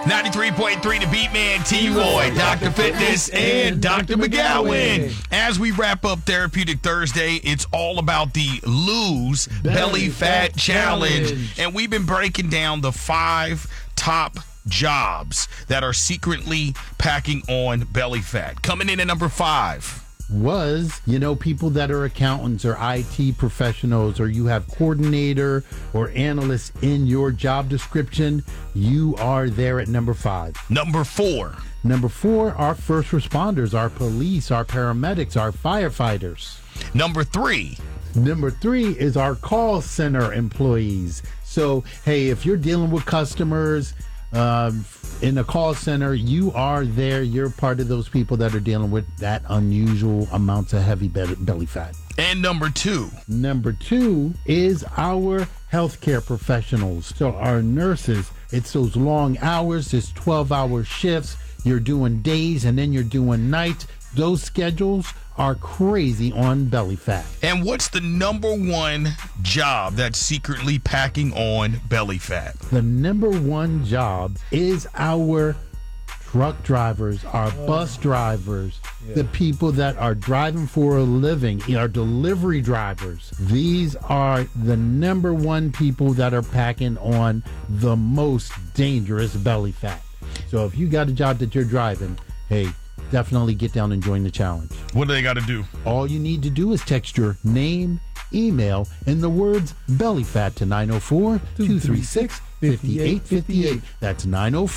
93.3 The Beat Man, T-Roy, Dr. Fitness, and Dr. McGowan. As we wrap up Therapeutic Thursday, it's all about the Lose Belly Fat Challenge. And we've been breaking down the 5 top jobs that are secretly packing on belly fat. Coming in at number 5. People that are accountants or IT professionals, or you have coordinator or analyst in your job description, you are there at number 5. Number 4. Number 4, our first responders, our police, our paramedics, our firefighters. Number 3. Number 3 is our call center employees. So, hey, if you're dealing with customers in a call center, you are there. You're part of those people that are dealing with that unusual amounts of heavy belly fat. And number 2. Number 2 is our healthcare professionals. So our nurses, it's those long hours, it's 12-hour shifts. You're doing days and then you're doing nights. Those schedules are crazy on belly fat. And what's the number 1 job that's secretly packing on belly fat? The number 1 job is our truck drivers, our bus drivers, the people that are driving for a living, our delivery drivers. These are the number 1 people that are packing on the most dangerous belly fat. So if you got a job that you're driving, hey, definitely get down and join the challenge. What do they got to do? All you need to do is text your name, email, and the words belly fat to 904-236-5858. That's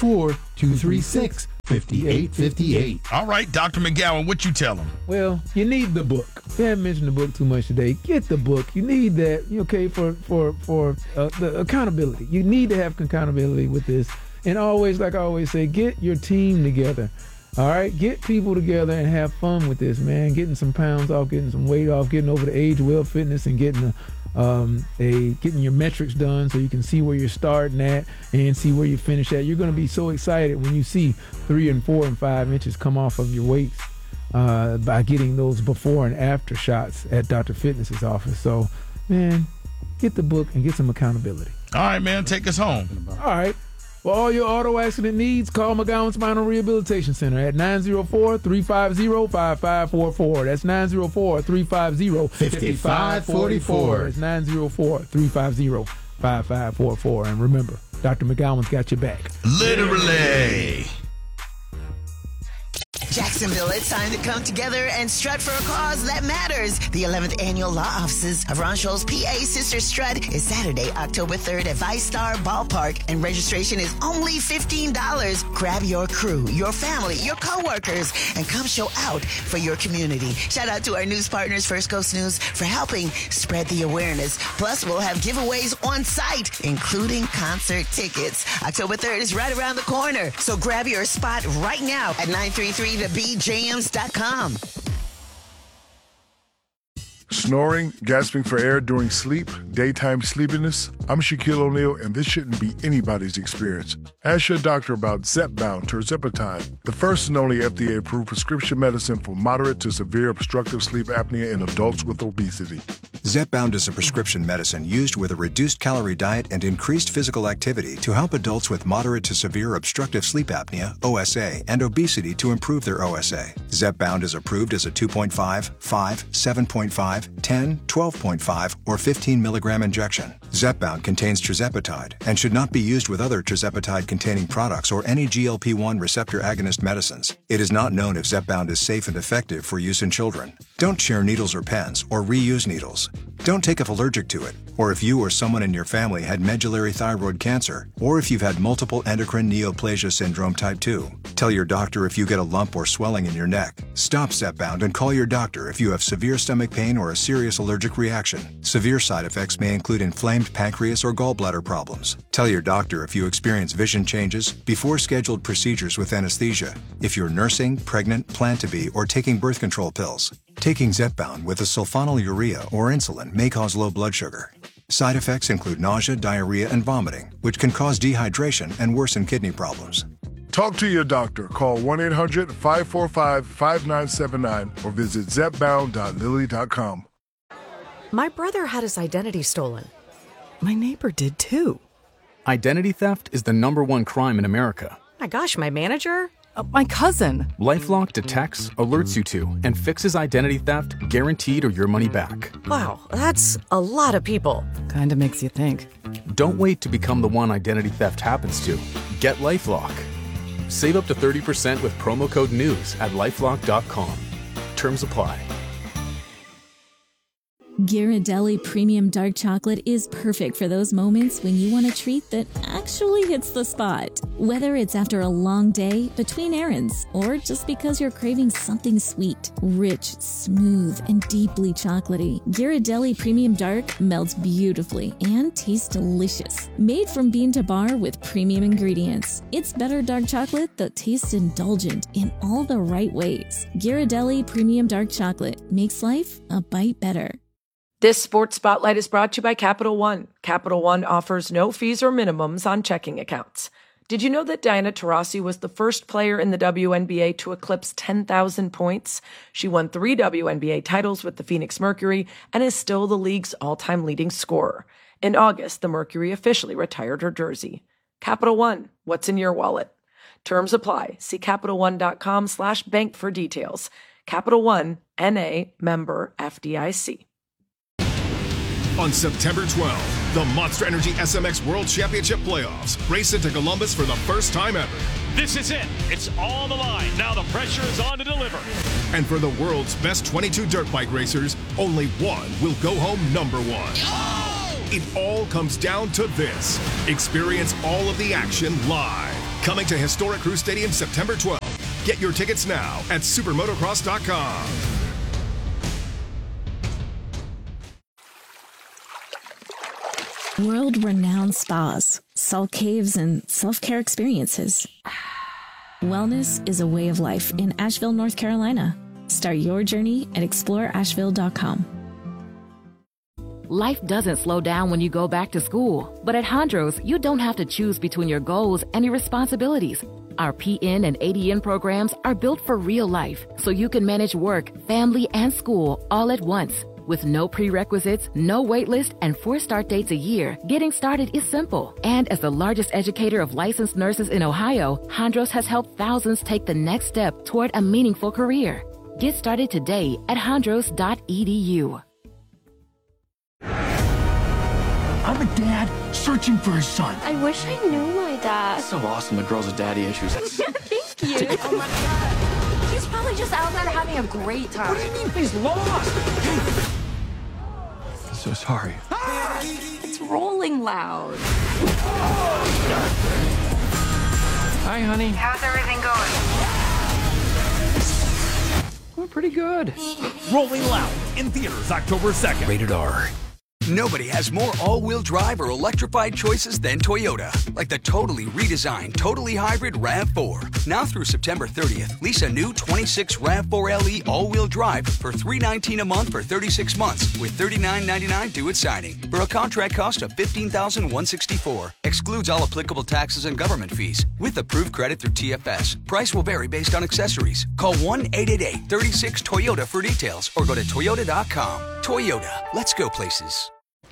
904-236-5858. All right, Dr. McGowan, what you tell them? Well, you need the book. We haven't mentioned the book too much today. Get the book. You need that, for the accountability. You need to have accountability with this. And always, like I always say, get your team together. All right, get people together and have fun with this, man. Getting some pounds off, getting some weight off, getting over the age well fitness, and getting getting your metrics done so you can see where you're starting at and see where you finish at. You're going to be so excited when you see 3 and 4 and 5 inches come off of your weights by getting those before and after shots at Dr. Fitness's office. So, man, get the book and get some accountability. All right, man, take us home. All right. For all your auto accident needs, call McGowan Spinal Rehabilitation Center at 904-350-5544. That's 904-350-5544. That's 904-350-5544. And remember, Dr. McGowan's got your back. Literally. Jacksonville, it's time to come together and strut for a cause that matters. The 11th Annual Law Offices of Ron Scholl's PA Sister Strut is Saturday, October 3rd at ViStar Ballpark, and registration is only $15. Grab your crew, your family, your coworkers, and come show out for your community. Shout out to our news partners, First Coast News, for helping spread the awareness. Plus, we'll have giveaways on site, including concert tickets. October 3rd is right around the corner, so grab your spot right now at 933thebjams.com. Snoring, gasping for air during sleep, daytime sleepiness. I'm Shaquille O'Neal, and this shouldn't be anybody's experience. Ask your doctor about Zepbound tirzepatide, the first and only FDA-approved prescription medicine for moderate to severe obstructive sleep apnea in adults with obesity. Zepbound is a prescription medicine used with a reduced calorie diet and increased physical activity to help adults with moderate to severe obstructive sleep apnea, OSA, and obesity to improve their OSA. Zepbound is approved as a 2.5, 5, 7.5, 10, 12.5, or 15 milligram injection. Zepbound contains tirzepatide and should not be used with other tirzepatide-containing products or any GLP-1 receptor agonist medicines. It is not known if Zepbound is safe and effective for use in children. Don't share needles or pens or reuse needles. Don't take if allergic to it, or if you or someone in your family had medullary thyroid cancer, or if you've had multiple endocrine neoplasia syndrome type 2. Tell your doctor if you get a lump or swelling in your neck. Stop Zepbound and call your doctor if you have severe stomach pain or a serious allergic reaction. Severe side effects may include inflamed pancreas or gallbladder problems. Tell your doctor if you experience vision changes before scheduled procedures with anesthesia, if you're nursing, pregnant, plan to be, or taking birth control pills. Taking Zepbound with a sulfonylurea or insulin may cause low blood sugar. Side effects include nausea, diarrhea, and vomiting, which can cause dehydration and worsen kidney problems. Talk to your doctor. Call 1-800-545-5979 or visit zepbound.lilly.com. My brother had his identity stolen. My neighbor did too. Identity theft is the #1 crime in America. I my gosh, my manager? My cousin. LifeLock detects, alerts you to, and fixes identity theft guaranteed or your money back. Wow, that's a lot of people. Kinda makes you think. Don't wait to become the one identity theft happens to. Get LifeLock. Save up to 30% with promo code NEWS at LifeLock.com. Terms apply. Ghirardelli Premium Dark Chocolate is perfect for those moments when you want a treat that actually hits the spot. Whether it's after a long day, between errands, or just because you're craving something sweet, rich, smooth, and deeply chocolatey, Ghirardelli Premium Dark melts beautifully and tastes delicious. Made from bean to bar with premium ingredients, it's better dark chocolate that tastes indulgent in all the right ways. Ghirardelli Premium Dark Chocolate makes life a bite better. This Sports Spotlight is brought to you by Capital One. Capital One offers no fees or minimums on checking accounts. Did you know that Diana Taurasi was the first player in the WNBA to eclipse 10,000 points? She won 3 WNBA titles with the Phoenix Mercury and is still the league's all-time leading scorer. In August, the Mercury officially retired her jersey. Capital One, what's in your wallet? Terms apply. See CapitalOne.com/bank for details. Capital One, N.A., member FDIC. On September 12th, the Monster Energy SMX World Championship Playoffs race into Columbus for the first time ever. This is it. It's all on the line. Now the pressure is on to deliver. And for the world's best 22 dirt bike racers, only one will go home number one. Oh! It all comes down to this. Experience all of the action live. Coming to historic Crew Stadium September 12th. Get your tickets now at supermotocross.com. World-renowned spas, salt caves, and self-care experiences. Wellness is a way of life in Asheville, North Carolina. Start your journey at exploreasheville.com. Life doesn't slow down when you go back to school, but at Hondros, you don't have to choose between your goals and your responsibilities. Our PN and ADN programs are built for real life, so you can manage work, family, and school all at once. With no prerequisites, no wait list, and 4 start dates a year, getting started is simple. And as the largest educator of licensed nurses in Ohio, Hondros has helped thousands take the next step toward a meaningful career. Get started today at hondros.edu. I'm a dad searching for his son. I wish I knew my dad. So awesome, the girls with daddy issues. Thank you. Oh my God. He's probably just out there having a great time. What do you mean he's lost? I'm so sorry. It's rolling loud. Hi, honey. How's everything going? We're pretty good. Rolling Loud in theaters October 2nd. Rated R. Nobody has more all-wheel drive or electrified choices than Toyota. Like the totally redesigned, totally hybrid RAV4. Now through September 30th, lease a new 26 RAV4 LE all-wheel drive for $319 a month for 36 months with $39.99 due at signing. For a contract cost of $15,164. Excludes all applicable taxes and government fees. With approved credit through TFS. Price will vary based on accessories. Call 1-888-36-TOYOTA for details or go to Toyota.com. Toyota. Let's go places.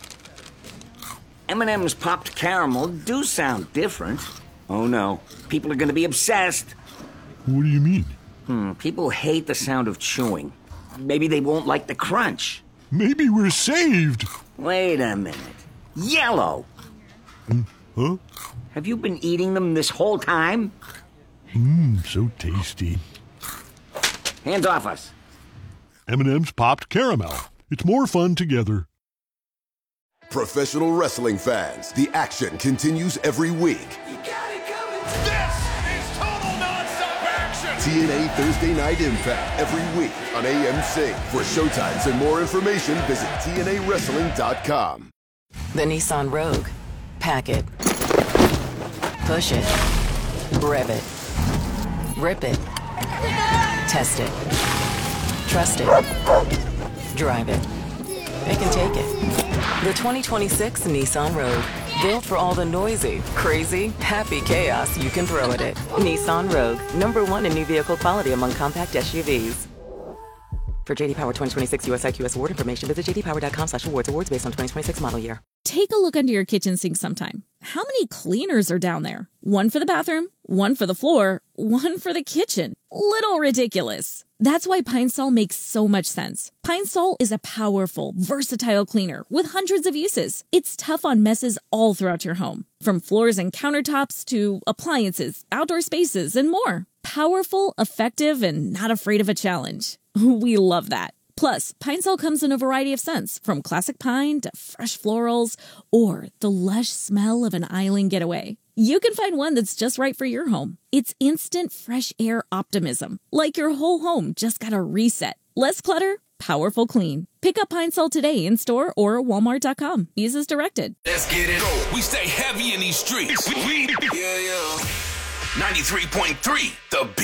M&M's popped caramel do sound different. Oh no, people are going to be obsessed. What do you mean? People hate the sound of chewing. Maybe they won't like the crunch. Maybe we're saved. Wait a minute. Yellow! Huh? Have you been eating them this whole time? So tasty. Hands off us. M&M's popped caramel. It's more fun together. Professional wrestling fans, the action continues every week. This is total nonstop action. TNA Thursday Night Impact every week on AMC. For showtimes and more information, visit TNAWrestling.com. The Nissan Rogue. Pack it. Push it. Rev it. Rip it. Test it. Trust it. Drive it. It can take it. The 2026 Nissan Rogue. Built for all the noisy, crazy, happy chaos you can throw at it. Nissan Rogue. #1 in new vehicle quality among compact SUVs. For JD Power 2026 US IQS award information, visit jdpower.com/awards. Awards based on 2026 model year. Take a look under your kitchen sink sometime. how many cleaners are down there? One for the bathroom, one for the floor, one for the kitchen. Little ridiculous. That's why Pine Sol makes so much sense. Pine Sol is a powerful, versatile cleaner with hundreds of uses. It's tough on messes all throughout your home, from floors and countertops to appliances, outdoor spaces, and more. Powerful, effective, and not afraid of a challenge. We love that. Plus, Pine Sol comes in a variety of scents, from classic pine to fresh florals or the lush smell of an island getaway. You can find one that's just right for your home. It's instant fresh air optimism, like your whole home just got a reset. Less clutter, powerful clean. Pick up Pine Sol today in store or walmart.com. Use as directed. Let's get it on. We stay heavy in these streets. 93.3 The Beat.